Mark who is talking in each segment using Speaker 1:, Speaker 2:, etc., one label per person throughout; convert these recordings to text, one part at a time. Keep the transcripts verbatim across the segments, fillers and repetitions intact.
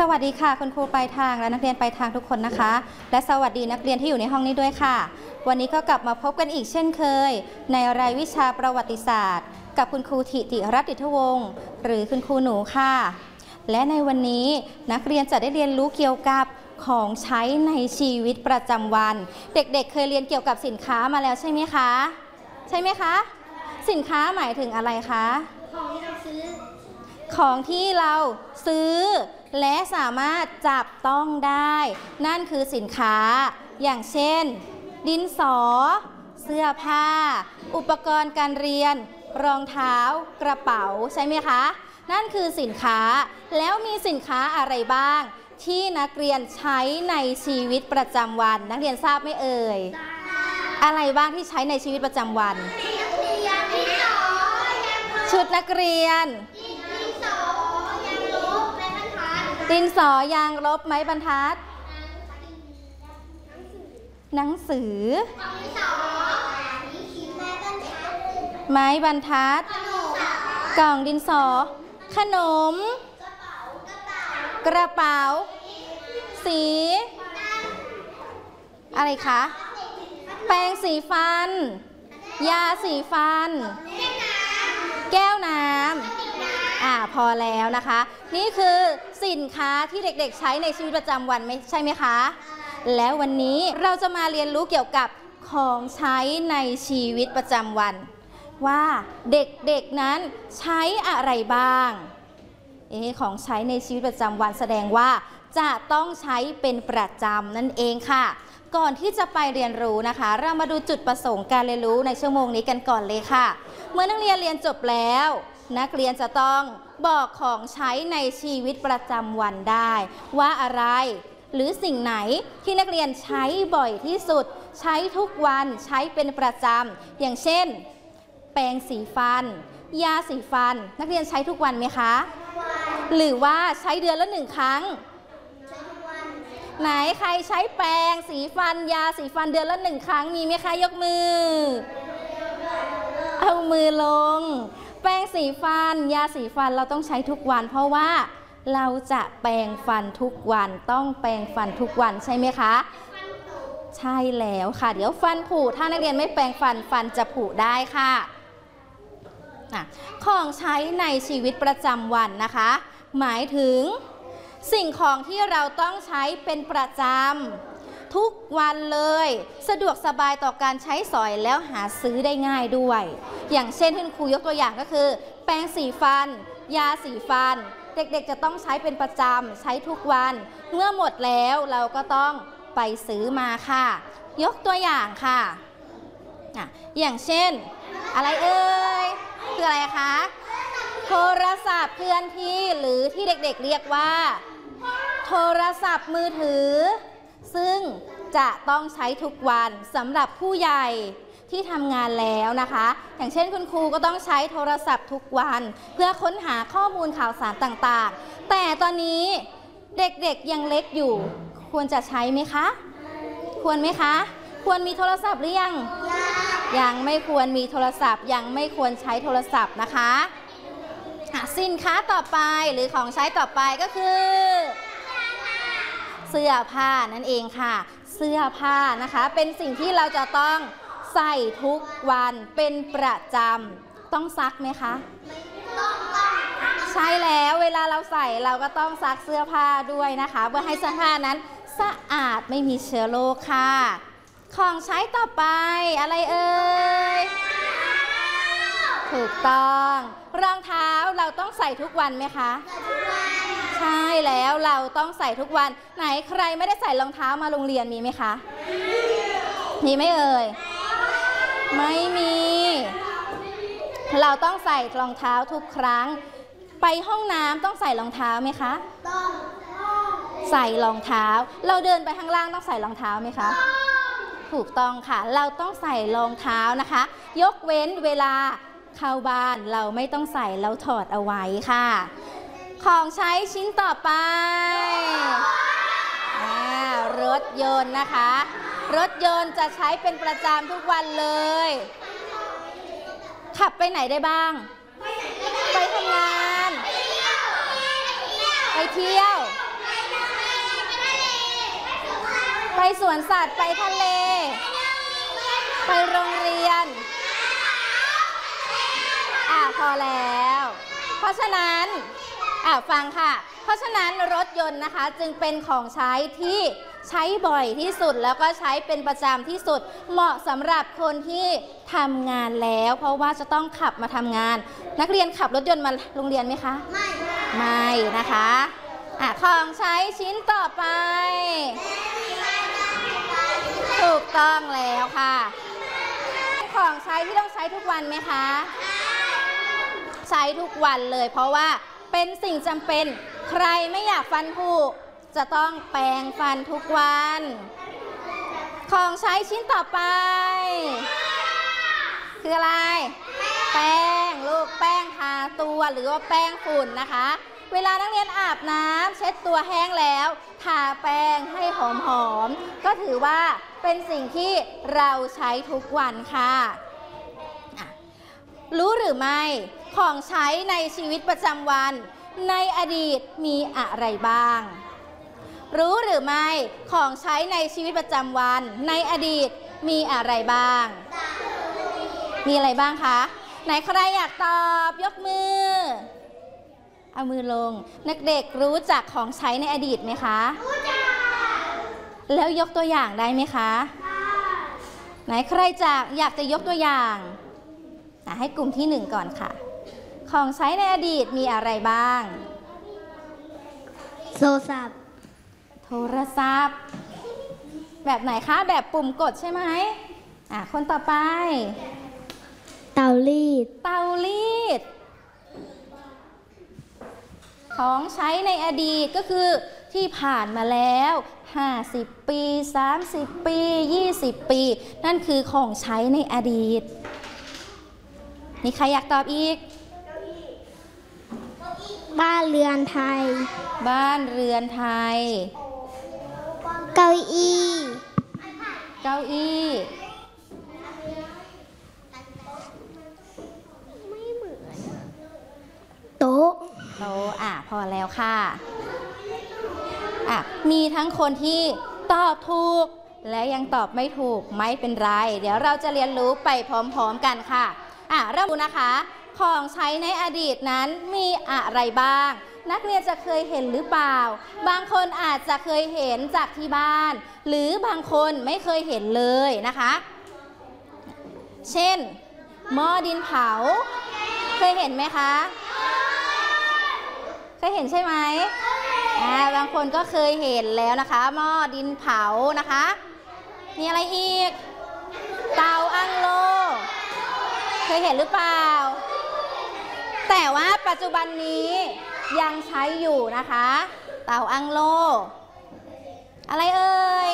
Speaker 1: วัสดีค่ะคุณครูปลายทางและนักเรียนปลายทางทุกคนนะคะและสวัสดีนักเรียนที่อยู่ในห้องนี้ด้วยค่ะวันนี้ก็กลับมาพบกันอีกเช่นเคยในรายวิชาประวัติศาสตร์กับคุณครูธิติรัตน์ดิษฐวงศ์หรือคุณครูหนูค่ะและในวันนี้นักเรียนจะได้เรียนรู้เกี่ยวกับของใช้ในชีวิตประจำวันเด็กๆ เเคยเรียนเกี่ยวกับสินค้ามาแล้วใช่ไหมคะใช่ไหมคะสินค้าหมายถึงอะไรคะของที่เราซื้อของที่เราซื้อและสามารถจับต้องได้นั่นคือสินค้าอย่างเช่นดินสอเสื้อผ้าอุปกรณ์การเรียนรองเท้ากระเป๋าใช่ไหมคะนั่นคือสินค้าแล้วมีสินค้าอะไรบ้างที่นักเรียนใช้ในชีวิตประจำวันนักเรียนทราบไหมเอ่ยอะไรบ้างที่ใช้ในชีวิตประจำวันชุดนักเรียนดินสอยางลบไม้บรรทัดหนังสือไม้บรรทัดกล่องดินสอขนมกระเป๋าสีอะไรคะแปรงสีฟันยาสีฟันแก้วน้ำอ่าพอแล้วนะคะนี่คือสินค้าที่เด็กๆใช้ในชีวิตประจำวันไม่ใช่ไหมคะแล้ววันนี้เราจะมาเรียนรู้เกี่ยวกับของใช้ในชีวิตประจำวันว่าเด็กๆนั้นใช้อะไรบ้างเอ๊ะของใช้ในชีวิตประจำวันแสดงว่าจะต้องใช้เป็นประจำนั่นเองค่ะก่อนที่จะไปเรียนรู้นะคะเรามาดูจุดประสงค์การเรียนรู้ในชั่วโมงนี้กันก่อนเลยค่ะเมื่อนักเรียนเรียนจบแล้วนักเรียนจะต้องบอกของใช้ในชีวิตประจำวันได้ว่าอะไรหรือสิ่งไหนที่นักเรียนใช้บ่อยที่สุดใช้ทุกวันใช้เป็นประจำอย่างเช่นแปรงสีฟันยาสีฟันนักเรียนใช้ทุกวันไหมคะหรือว่าใช้เดือนละหนึ่งครั้งไหนใครใช้แปรงสีฟันยาสีฟันเดือนละหนึ่งครั้งมีไหมคะยกมือเอามือลงแปรงสีฟันยาสีฟันเราต้องใช้ทุกวันเพราะว่าเราจะแปรงฟันทุกวันต้องแปรงฟันทุกวันใช่ไหมคะใช่แล้วค่ะเดี๋ยวฟันผุถ้านักเรียนไม่แปรงฟันฟันจะผุได้ค่ะของใช้ในชีวิตประจำวันนะคะหมายถึงสิ่งของที่เราต้องใช้เป็นประจำทุกวันเลยสะดวกสบายต่อการใช้สอยแล้วหาซื้อได้ง่ายด้วยอย่างเช่นที่ครูยกตัวอย่างก็คือแปรงสีฟันยาสีฟันเด็กๆจะต้องใช้เป็นประจำใช้ทุกวันเมื่อหมดแล้วเราก็ต้องไปซื้อมาค่ะยกตัวอย่างค่ะอ่ะอย่างเช่นอะไรเอ่ยคืออะไรคะโทรศัพท์เคลื่อนที่หรือที่เด็กๆเรียกว่าโทรศัพท์มือถือซึ่งจะต้องใช้ทุกวันสำหรับผู้ใหญ่ที่ทำงานแล้วนะคะอย่างเช่นคุณครูก็ต้องใช้โทรศัพท์ทุกวันเพื่อค้นหาข้อมูลข่าวสารต่างๆแต่ตอนนี้เด็กๆยังเล็กอยู่ควรจะใช้ไหมคะควรไหมคะควรมีโทรศัพท์หรือยังยังไม่ควรมีโทรศัพท์ยังไม่ควรใช้โทรศัพท์นะคะสินค้าต่อไปหรือของใช้ต่อไปก็คือเสื้อผ้านั่นเองค่ะเสื้อผ้านะคะเป็นสิ่งที่เราจะต้องใส่ทุกวันเป็นประจำต้องซักไหมคะใช่แล้วเวลาเราใส่เราก็ต้องซักเสื้อผ้าด้วยนะคะเพื่อให้เสื้อผ้านั้นสะอาดไม่มีเชื้อโรคค่ะของใช้ต่อไปอะไรเอ่ยถูกต้องรองเท้าเราต้องใส่ทุกวันไหมคะใช่แล้วเราต้องใส่ทุกวันไหนใครไม่ได้ใส่รองเท้ามาโรงเรียนมีไหมคะมีไหมเอ่ยไม่มีเราต้องใส่รองเท้าทุกครั้งไปห้องน้ำต้องใส่รองเท้าไหมคะต้องใส่รองเท้าเราเดินไปข้างล่างต้องใส่รองเท้าไหมคะถูกต้องค่ะเราต้องใส่รองเท้านะคะยกเว้นเวลาเข้าบ้านเราไม่ต้องใส่เราถอดเอาไว้ค่ะของใช้ชิ้นต่อไปรถยนต์นะคะรถยนต์จะใช้เป็นประจำทุกวันเลยขับไปไหนได้บ้างไปทำงานไปเที่ยว ไปไปสวนสัตว์ไปทะเลไปโรงเรียนอ่ะพอแล้วเพราะฉะนั้นอ่ะฟังค่ะเพราะฉะนั้นรถยนต์นะคะจึงเป็นของใช้ที่ใช้บ่อยที่สุดแล้วก็ใช้เป็นประจำที่สุดเหมาะสำหรับคนที่ทำงานแล้วเพราะว่าจะต้องขับมาทำงานนักเรียนขับรถยนต์มาโรงเรียนไหมคะไม่ไม่นะคะอ่ะของใช้ชิ้นต่อไปถูกต้องแล้วค่ะของใช้ที่ต้องใช้ทุกวันไหมคะใช้ทุกวันเลยเพราะว่าเป็นสิ่งจำเป็นใครไม่อยากฟันผุจะต้องแปรงฟันทุกวันของใช้ชิ้นต่อไปคืออะไรแป้งลูกแป้งทาตัวหรือว่าแป้งฝุ่นนะคะเวลานักเรียนอาบน้ำเช็ดตัวแห้งแล้วทาแป้งให้หอมๆก็ถือว่าเป็นสิ่งที่เราใช้ทุกวันค่ะรู้หรือไม่ของใช้ในชีวิตประจำวันในอดีตมีอะไรบ้างรู้หรือไม่ของใช้ในชีวิตประจำวันในอดีตมีอะไรบ้างมีอะไรบ้างคะไหนใครอยากตอบยกมือเอามือลงนักเด็กรู้จักของใช้ในอดีตไหมคะรู้จักแล้วยกตัวอย่างได้ไหมคะไหนใครจะอยากจะยกตัวอย่างให้กลุ่มที่หนึ่งก่อนค่ะของใช้ในอดีตมีอะไรบ้าง
Speaker 2: โทรศัพท์
Speaker 1: โทรศัพท์แบบไหนคะแบบปุ่มกดใช่ไหมอ่ะคนต่อไป
Speaker 2: เตารีด
Speaker 1: เตารีดของใช้ในอดีตก็คือที่ผ่านมาแล้วห้าสิบปีสามสิบปียี่สิบปีนั่นคือของใช้ในอดีตมีใครอยากตอบอีก
Speaker 2: บ้านเรือนไทย
Speaker 1: บ้านเรือนไทย
Speaker 2: เก้าอี้
Speaker 1: เก้าอี้
Speaker 2: ไม่เหมือนโต๊ะ
Speaker 1: โต๊ะอ่ะพอแล้วค่ะอ่ะมีทั้งคนที่ตอบถูกและยังตอบไม่ถูกไม่เป็นไรเดี๋ยวเราจะเรียนรู้ไปพร้อมๆกันค่ะอ่ะเริ่มดูนะคะของใช้ในอดีตนั้นมีอะไรบ้างนักเรียนจะเคยเห็นหรือเปล่าบางคนอาจจะเคยเห็นจากที่บ้านหรือบางคนไม่เคยเห็นเลยนะคะเช่นหม้อดินเผาเคยเห็นไหมคะเคยเห็นใช่ไหมอ่าบางคนก็เคยเห็นแล้วนะคะหม้อดินเผานะคะมีอะไรอีกเตาอั้งโล่เคยเห็นหรือเปล่าแต่ว่าปัจจุบันนี้ยังใช้อยู่นะคะเตาอั้งโล่อะไรเอ่ย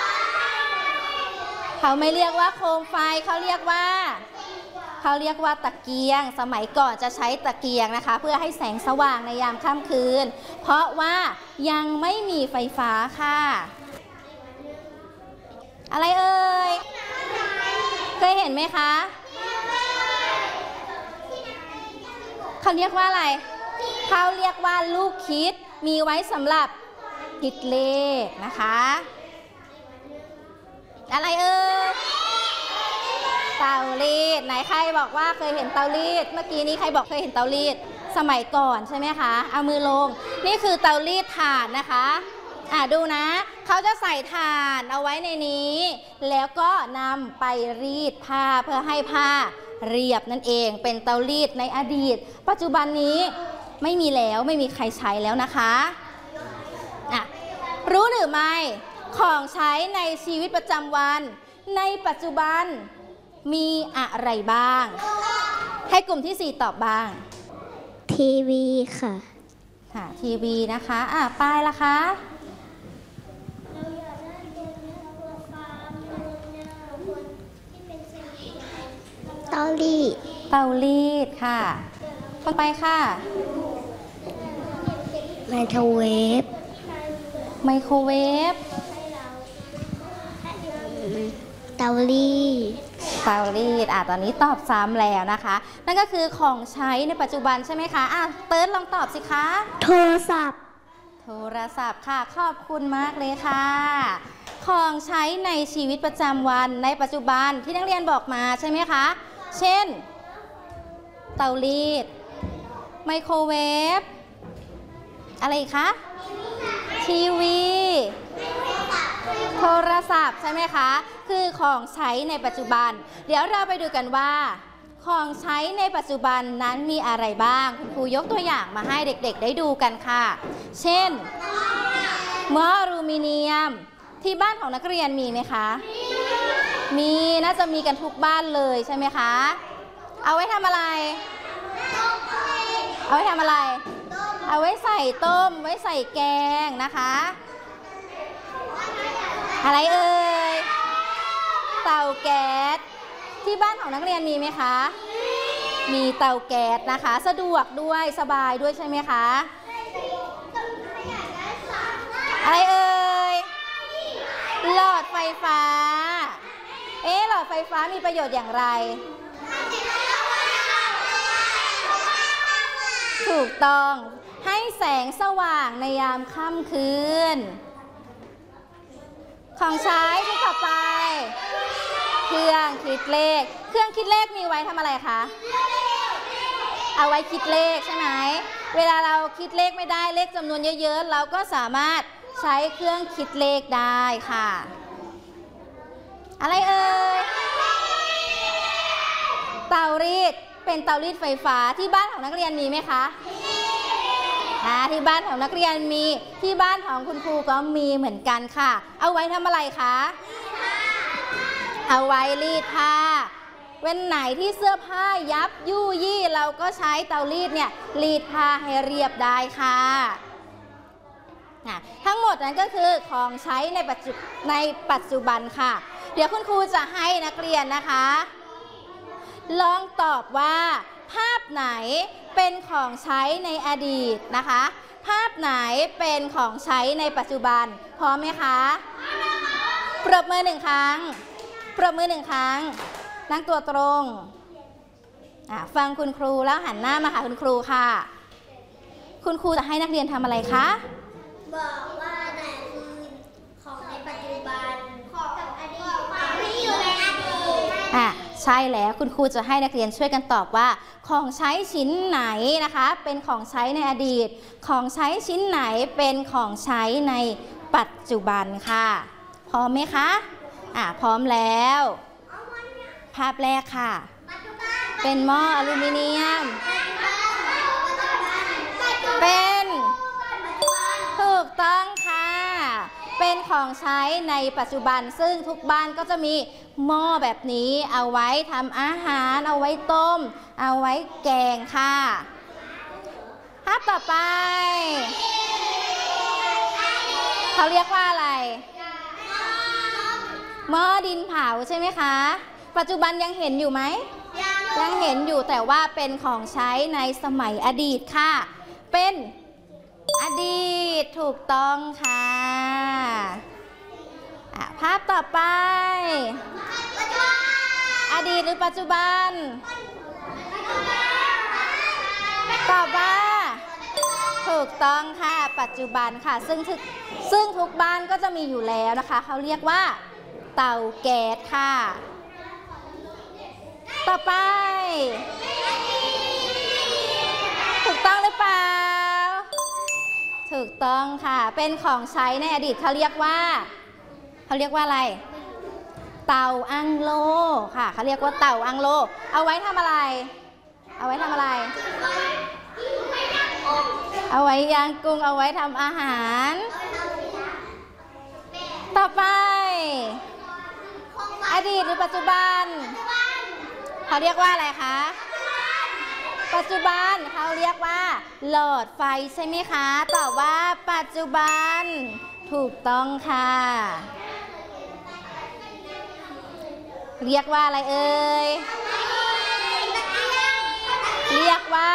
Speaker 1: เขาไม่เรียกว่าโคมไฟเขาเรียกว่าเขาเรียกว่าตะเกียงสมัยก่อนจะใช้ตะเกียงนะคะเพื่อให้แสงสว่างในยามค่ำคืนเพราะว่ายังไม่มีไฟฟ้าค่ะอะไรเอ่ยเคยเห็นไหมคะเขาเรียกว่าอะไรเขาเรียกว่าลูกคิดมีไว้สำหรับคิดเลขนะคะอะไรเอ่ยเตารีดไหนใครบอกว่าเคยเห็นเตารีดเมื่อกี้นี้ใครบอกเคยเห็นเตารีดสมัยก่อนใช่ไหมคะเอามือลงนี่คือเตารีดถ่านนะคะอ่ะดูนะเขาจะใส่ถ่านเอาไว้ในนี้แล้วก็นำไปรีดผ้าเพื่อให้ผ้าเรียบนั่นเองเป็นเตารีดในอดีตปัจจุบันนี้ไม่มีแล้วไม่มีใครใช้แล้วนะคะอ่ะรู้หรือไม่ของใช้ในชีวิตประจำวันในปัจจุบันมีอะไรบ้างให้กลุ่มที่สี่ตอบบ้าง
Speaker 2: ทีวีค่ะ
Speaker 1: ค่ะทีวีนะคะอ่ะป้ายล่ะคะ
Speaker 2: เตารีด
Speaker 1: เตารีดค่ะต่อไปค่ะ
Speaker 2: ไมโครเวฟ
Speaker 1: ไมโครเวฟ
Speaker 2: เตารีด
Speaker 1: เตารีดอ่ะตอนนี้ตอบซ้ำแล้วนะคะนั่นก็คือของใช้ในปัจจุบันใช่ไหมคะอ่ะเติร์ดลองตอบสิคะ
Speaker 2: โทรศัพท์
Speaker 1: โทรศัพท์ค่ะขอบคุณมากเลยค่ะของใช้ในชีวิตประจำวันในปัจจุบันที่นักเรียนบอกมาใช่ไหมคะเช่นเตารีดไมโครเวฟอะไรอีกคะทีวีโทรศัพท์ใช่ไหมคะคือของใช้ในปัจจุบันเดี๋ยวเราไปดูกันว่าของใช้ในปัจจุบันนั้นมีอะไรบ้างคุณครูยกตัวอย่างมาให้เด็กๆได้ดูกันค่ะเช่นหม้ออลูมิเนียมที่บ้านของนักเรียนมีไหมคะมีน่าจะมีกันทุกบ้านเลยใช่ไหมคะเอาไว้ทำอะไรเอาไว้ทำอะไรเอาไว้ใส่ต้มไว้ใส่แกงนะคะอะไรเอ่ยเตาแก๊สที่บ้านของนักเรียนมีไหมคะมีเตาแก๊สนะคะสะดวกด้วยสบายด้วยใช่ไหมคะอะไรเอ่ยหลอดไฟฟ้าเอ๊ะหลอดไฟฟ้ามีประโยชน์อย่างไรถูกต้องให้แสงสว่างในยามค่ำคืนของใช้ที่ต่อไปเครื่องคิดเลขเครื่องคิดเลขมีไว้ทำอะไรคะเอาไว้คิดเลขใช่ไหมเวลาเราคิดเลขไม่ได้เลขจำนวนเยอะๆเราก็สามารถใช้เครื่องคิดเลขได้ค่ะอะไรเอ่ยเตารีดเป็นเตารีดไฟฟ้าที่บ้านของนักเรียนมีไหมคะอ่าที่บ้านของนักเรียนมีที่บ้านของคุณครูก็มีเหมือนกันค่ะเอาไว้ทำอะไรคะเอาไว้รีดผ้าวันไหนที่เสื้อผ้ายับยู่ยี่เราก็ใช้เตารีดเนี่ยรีดผ้าให้เรียบได้ค่ะทั้งหมดนั้นก็คือของใช้ในปัจจุในปัจจุบันค่ะเดี๋ยวคุณครูจะให้นักเรียนนะคะลองตอบว่าภาพไหนเป็นของใช้ในอดีตนะคะภาพไหนเป็นของใช้ในปัจจุบันพร้อมไหมคะปรบมือหนึ่งครั้งปรบมือหนึ่งครั้งนั่งตัวตรงฟังคุณครูแล้วหันหน้ามาหาคุณครูค่ะคุณครูจะให้นักเรียนทำอะไรคะ
Speaker 2: บอกว่าไหนคือของในปัจจุบันของกับอดีตของที่อยู่ในอดีต
Speaker 1: อ่ะใช่แล้วคุณครูจะให้นักเรียนช่วยกันตอบว่าของใช้ชิ้นไหนนะคะเป็นของใช้ในอดีตของใช้ชิ้นไหนเป็นของใช้ในปัจจุบันค่ะพร้อมไหมคะอ่ะพร้อมแล้วภาพแรกค่ะเป็นหม้ออลูมิเนียมเป็นถูกต้องค่ะเป็นของใช้ในปัจจุบันซึ่งทุกบ้านก็จะมีหม้อแบบนี้เอาไว้ทำอาหารเอาไว้ต้มเอาไว้แกงค่ะภาพต่อไปเขาเรียกว่าอะไรหม้อดินเผาใช่ไหมคะปัจจุบันยังเห็นอยู่ไหมยังเห็นอยู่แต่ว่าเป็นของใช้ในสมัยอดีตค่ะเป็นอดีตถูกต้องค่ะภาพต่อไปอดีตหรือปัจจุบันตอบว่าถูกต้องค่ะปัจจุบันค่ะซึ่งทุกซึ่งทุกบ้านก็จะมีอยู่แล้วนะคะเขาเรียกว่าเตาแก๊สค่ะต่อไปถูกต้องหรือเปล่าถูกต้องค่ะเป็นของใช้ในอดีตเขาเรียกว่าเขาเรียกว่าอะไรเตาอั้งโล่ค่ะเขาเรียกว่าเตาอั้งโล่เอาไว้ทำอะไรเอาไว้ทำอะไรเอาไว้ย่างกุ้งเอาไว้ทำอาหารต่อไปอดีตหรือปัจจุบันเขาเรียกว่าอะไรคะปัจจุบันเขาเรียกว่าหลอดไฟใช่ไหมคะตอบว่าปัจจุบันถูกต้องค่ะเรียกว่าอะไรเอ่ยเรียกว่า